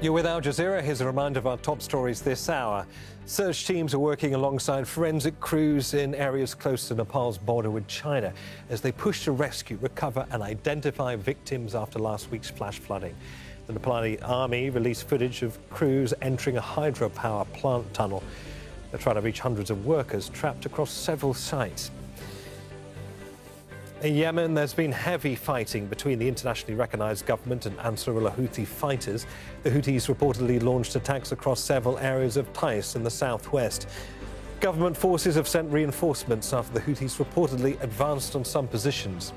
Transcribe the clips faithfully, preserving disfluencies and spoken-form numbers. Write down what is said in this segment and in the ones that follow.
You're with Al Jazeera. Here's a reminder of our top stories this hour. Search teams are working alongside forensic crews in areas close to Nepal's border with China as they push to rescue, recover and identify victims after last week's flash flooding. The Nepali army released footage of crews entering a hydropower plant tunnel. They're trying to reach hundreds of workers trapped across several sites. In Yemen, there's been heavy fighting between the internationally recognised government and Ansarullah Houthi fighters. The Houthis reportedly launched attacks across several areas of Taiz in the southwest. Government forces have sent reinforcements after the Houthis reportedly advanced on some positions.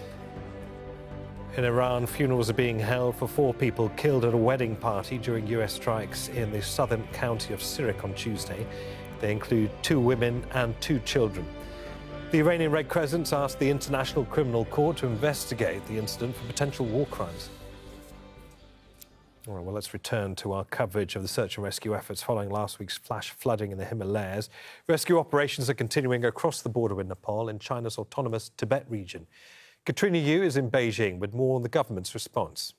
In Iran, funerals are being held for four people killed at a wedding party during U S strikes in the southern county of Sirik on Tuesday. They include two women and two children. The Iranian Red Crescent asked the International Criminal Court to investigate the incident for potential war crimes. All right, well, let's return to our coverage of the search and rescue efforts following last week's flash flooding in the Himalayas. Rescue operations are continuing across the border with Nepal in China's autonomous Tibet region. Katrina Yu is in Beijing with more on the government's response.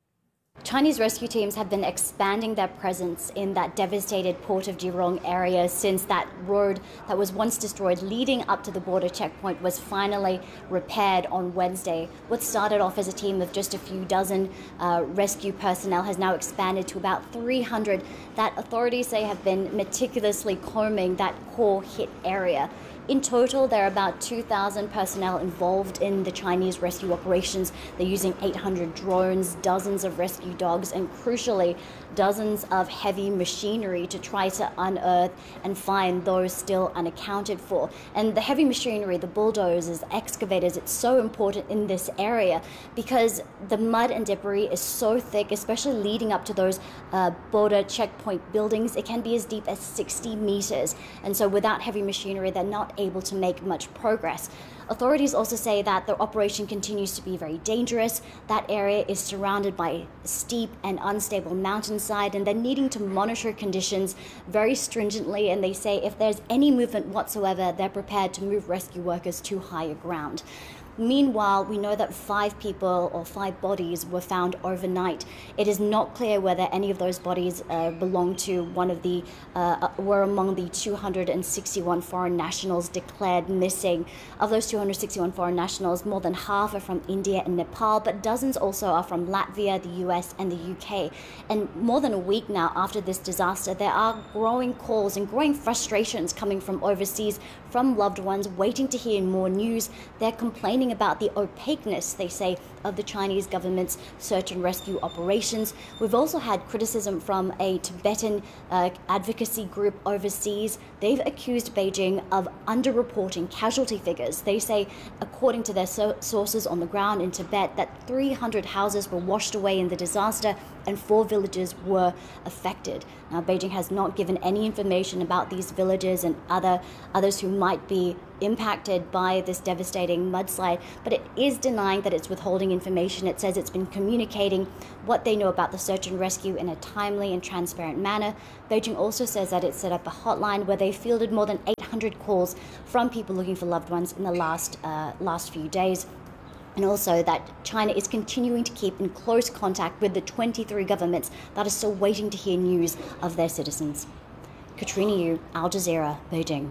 Chinese rescue teams have been expanding their presence in that devastated Port of Jurong area since that road that was once destroyed leading up to the border checkpoint was finally repaired on Wednesday. What started off as a team of just a few dozen uh, rescue personnel has now expanded to about three hundred that authorities say have been meticulously combing that core hit area. In total, there are about two thousand personnel involved in the Chinese rescue operations. They're using eight hundred drones, dozens of rescue dogs, and crucially, dozens of heavy machinery to try to unearth and find those still unaccounted for. And the heavy machinery, the bulldozers, excavators, it's so important in this area because the mud and debris is so thick, especially leading up to those uh, border checkpoint buildings. It can be as deep as sixty meters. And so without heavy machinery, they're not able to make much progress. Authorities also say that the operation continues to be very dangerous. That area is surrounded by steep and unstable mountainside, and they're needing to monitor conditions very stringently. And they say if there's any movement whatsoever, they're prepared to move rescue workers to higher ground. Meanwhile, we know that five people or five bodies were found overnight. It is not clear whether any of those bodies uh, belong to one of the, uh, were among the two hundred sixty-one foreign nationals declared missing. Of those two hundred sixty-one foreign nationals, more than half are from India and Nepal, but dozens also are from Latvia, the U S and the U K. And more than a week now after this disaster, there are growing calls and growing frustrations coming from overseas, from loved ones waiting to hear more news. They're complaining about the opaqueness, they say, of the Chinese government's search and rescue operations. We've also had criticism from a Tibetan uh, advocacy group overseas. They've accused Beijing of underreporting casualty figures. They say, according to their so sources on the ground in Tibet, that three hundred houses were washed away in the disaster and four villages were affected. Now, Beijing has not given any information about these villages and other others who might be impacted by this devastating mudslide, but it is denying that it's withholding information. It says it's been communicating what they know about the search and rescue in a timely and transparent manner. Beijing also says that it set up a hotline where they fielded more than eight hundred calls from people looking for loved ones in the last uh, last few days. And also that China is continuing to keep in close contact with the twenty-three governments that are still waiting to hear news of their citizens. Katrina Yu, Al Jazeera, Beijing.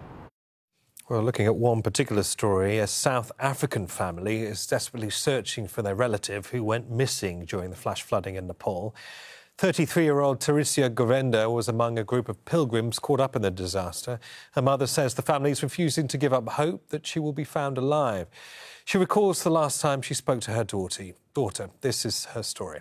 Well, looking at one particular story, a South African family is desperately searching for their relative who went missing during the flash flooding in Nepal. thirty-three-year-old Teresa Govenda was among a group of pilgrims caught up in the disaster. Her mother says the family is refusing to give up hope that she will be found alive. She recalls the last time she spoke to her daughter. Daughter, this is her story.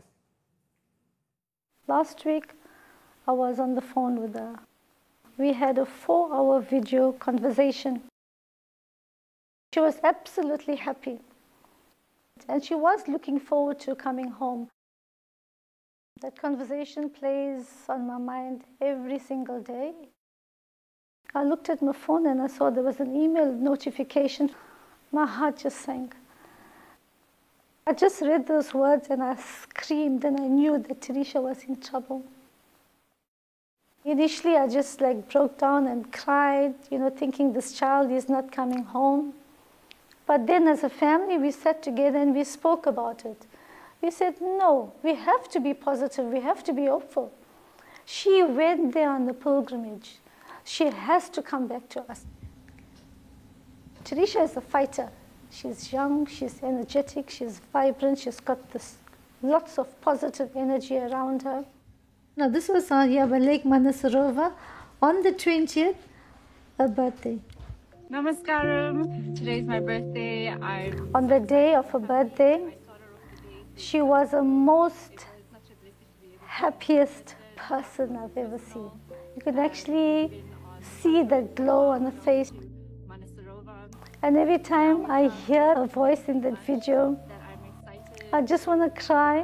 Last week, I was on the phone with her. We had a four-hour video conversation. She was absolutely happy. And she was looking forward to coming home. That conversation plays on my mind every single day. I looked at my phone and I saw there was an email notification. My heart just sank. I just read those words and I screamed and I knew that Teresa was in trouble. Initially, I just like broke down and cried, you know, thinking this child is not coming home. But then as a family, we sat together and we spoke about it. We said, no, we have to be positive, we have to be hopeful. She went there on the pilgrimage. She has to come back to us. Tarisha is a fighter. She's young, she's energetic, she's vibrant, she's got this lots of positive energy around her. Now this was on here by Lake Manasarova on the twentieth, her birthday. Namaskaram. Today's my birthday. I On the day of her birthday, she was the most happiest person I've ever seen. You could actually see the glow on her face. And every time I hear her voice in that video, I just want to cry.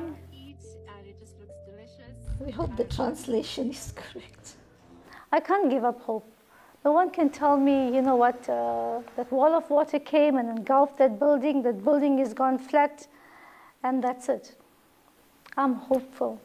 We hope the translation is correct. I can't give up hope. No one can tell me, you know what, uh, that wall of water came and engulfed that building, that building is gone flat, and that's it. I'm hopeful.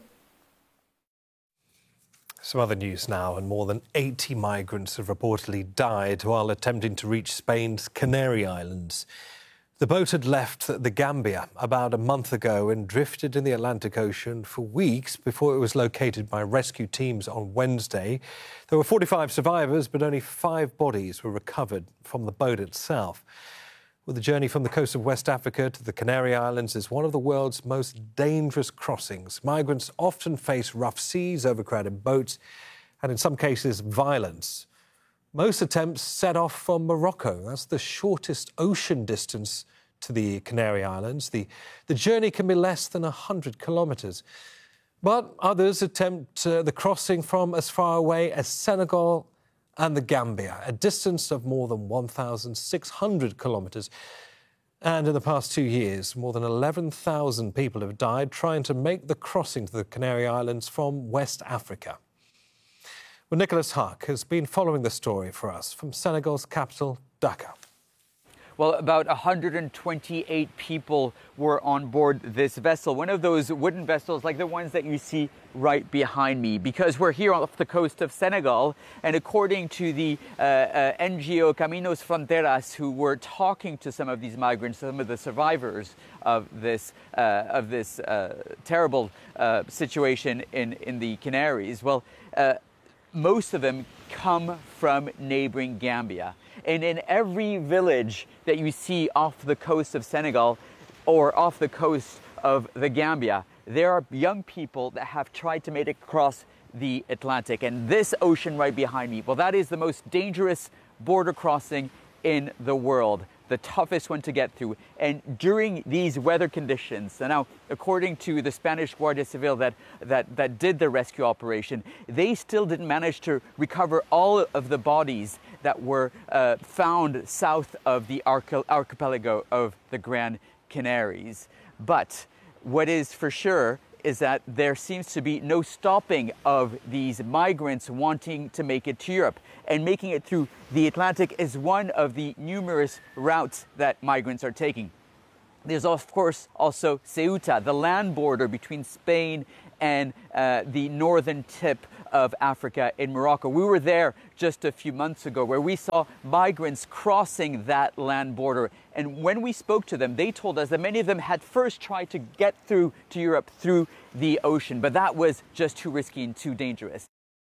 Some other news now, and more than eighty migrants have reportedly died while attempting to reach Spain's Canary Islands. The boat had left the Gambia about a month ago and drifted in the Atlantic Ocean for weeks before it was located by rescue teams on Wednesday. There were forty-five survivors, but only five bodies were recovered from the boat itself. Well, the journey from the coast of West Africa to the Canary Islands is one of the world's most dangerous crossings. Migrants often face rough seas, overcrowded boats, and in some cases, violence. Most attempts set off from Morocco. That's the shortest ocean distance to the Canary Islands. The, the journey can be less than one hundred kilometres. But others attempt uh, the crossing from as far away as Senegal and the Gambia, a distance of more than one thousand six hundred kilometres. And in the past two years, more than eleven thousand people have died trying to make the crossing to the Canary Islands from West Africa. Well, Nicholas Huck has been following the story for us from Senegal's capital, Dakar. Well, about one hundred twenty-eight people were on board this vessel, one of those wooden vessels like the ones that you see right behind me, because we're here off the coast of Senegal. And according to the uh, uh, N G O Caminos Fronteras, who were talking to some of these migrants, some of the survivors of this uh, of this uh, terrible uh, situation in, in the Canaries, well, uh, most of them come from neighboring Gambia. And in every village that you see off the coast of Senegal or off the coast of the Gambia, there are young people that have tried to make it across the Atlantic. And this ocean right behind me, well, that is the most dangerous border crossing in the world, the toughest one to get through. And during these weather conditions, now, according to the Spanish Guardia Civil that, that, that did the rescue operation, they still didn't manage to recover all of the bodies that were uh, found south of the arch- archipelago of the Gran Canaries. But what is for sure is that there seems to be no stopping of these migrants wanting to make it to Europe. And making it through the Atlantic is one of the numerous routes that migrants are taking. There's, of course, also Ceuta, the land border between Spain and uh, the northern tip of Africa in Morocco. We were there just a few months ago where we saw migrants crossing that land border. And when we spoke to them, they told us that many of them had first tried to get through to Europe through the ocean, but that was just too risky and too dangerous.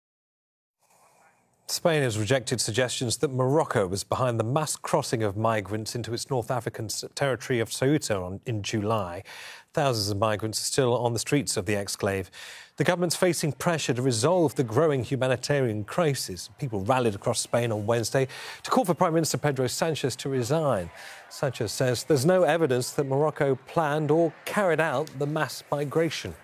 Spain has rejected suggestions that Morocco was behind the mass crossing of migrants into its North African territory of Ceuta on, in July. Thousands of migrants are still on the streets of the exclave. The government's facing pressure to resolve the growing humanitarian crisis. People rallied across Spain on Wednesday to call for Prime Minister Pedro Sanchez to resign. Sanchez says there's no evidence that Morocco planned or carried out the mass migration.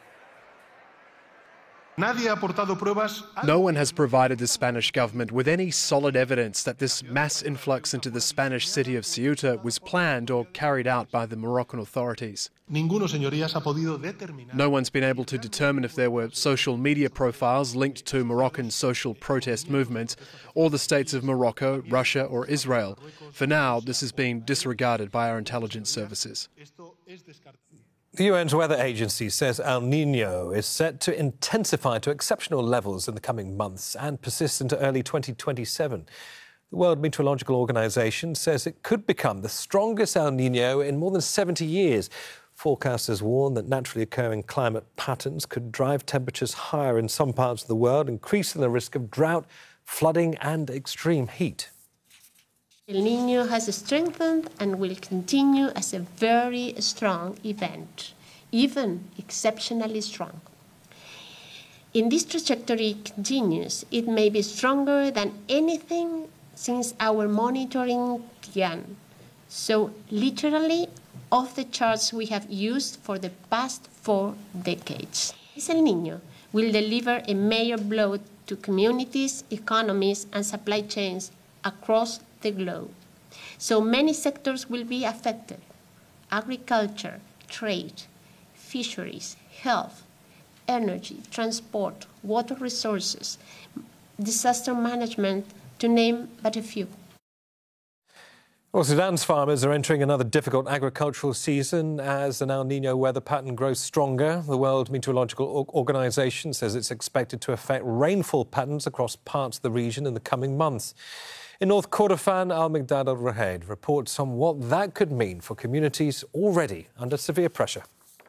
No one has provided the Spanish government with any solid evidence that this mass influx into the Spanish city of Ceuta was planned or carried out by the Moroccan authorities. No one's been able to determine if there were social media profiles linked to Moroccan social protest movements or the states of Morocco, Russia or Israel. For now, this is being disregarded by our intelligence services. The U N's weather agency says El Niño is set to intensify to exceptional levels in the coming months and persist into early twenty twenty-seven. The World Meteorological Organization says it could become the strongest El Niño in more than seventy years. Forecasters warn that naturally occurring climate patterns could drive temperatures higher in some parts of the world, increasing the risk of drought, flooding and extreme heat. El Niño has strengthened and will continue as a very strong event, even exceptionally strong. If this trajectory continues, it may be stronger than anything since our monitoring began. So literally off the charts we have used for the past four decades. This El Niño will deliver a major blow to communities, economies, and supply chains across the globe. So many sectors will be affected: agriculture, trade, fisheries, health, energy, transport, water resources, disaster management, to name but a few. Well, Sudan's farmers are entering another difficult agricultural season as an El Niño weather pattern grows stronger. The World Meteorological Organization says it's expected to affect rainfall patterns across parts of the region in the coming months. In North Kordofan, Al-Miqdad Al-Ruhaid reports on what that could mean for communities already under severe pressure.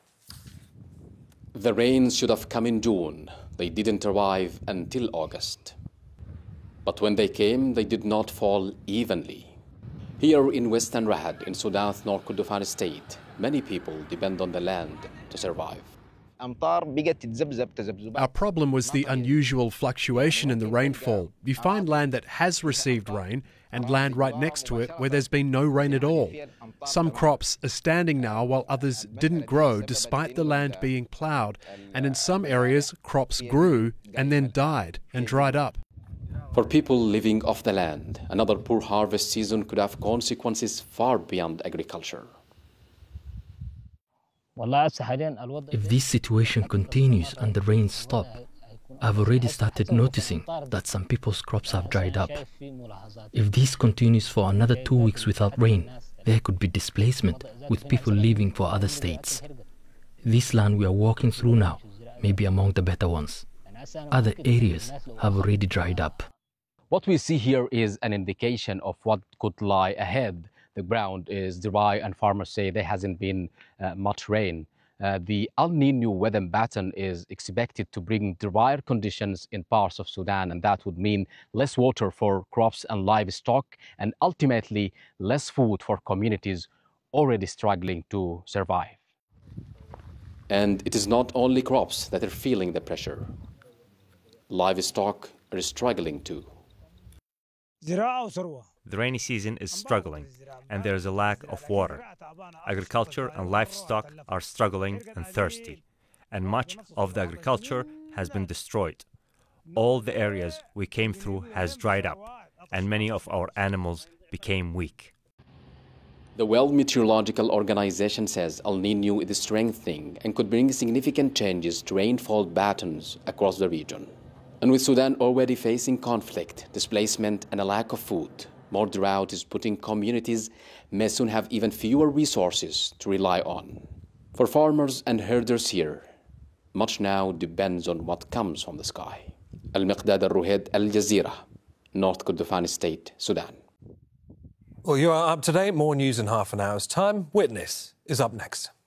The rains should have come in June. They didn't arrive until August. But when they came, they did not fall evenly. Here in Western Rahad, in Sudan's North Kordofan state, many people depend on the land to survive. Our problem was the unusual fluctuation in the rainfall. You find land that has received rain and land right next to it where there's been no rain at all. Some crops are standing now while others didn't grow despite the land being ploughed, and in some areas crops grew and then died and dried up. For people living off the land, another poor harvest season could have consequences far beyond agriculture. If this situation continues and the rains stop, I've already started noticing that some people's crops have dried up. If this continues for another two weeks without rain, there could be displacement with people leaving for other states. This land we are walking through now may be among the better ones. Other areas have already dried up. What we see here is an indication of what could lie ahead. The ground is dry and farmers say there hasn't been uh, much rain. Uh, the El Niño weather pattern is expected to bring drier conditions in parts of Sudan, and that would mean less water for crops and livestock, and ultimately less food for communities already struggling to survive. And it is not only crops that are feeling the pressure. Livestock are struggling too. The rainy season is struggling, and there is a lack of water. Agriculture and livestock are struggling and thirsty, and much of the agriculture has been destroyed. All the areas we came through has dried up, and many of our animals became weak. The World Meteorological Organization says El Niño is strengthening and could bring significant changes to rainfall patterns across the region. And with Sudan already facing conflict, displacement, and a lack of food, more drought is putting communities may soon have even fewer resources to rely on. For farmers and herders here, much now depends on what comes from the sky. Al-Miqdad Al-Ruhaid, Al Jazeera, North Kordofan State, Sudan. Well, you are up to date. More news in half an hour's time. Witness is up next.